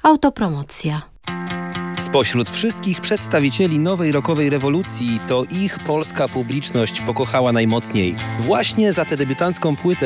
Autopromocja. Spośród wszystkich przedstawicieli nowej rockowej rewolucji to ich polska publiczność pokochała najmocniej. Właśnie za tę debiutancką płytę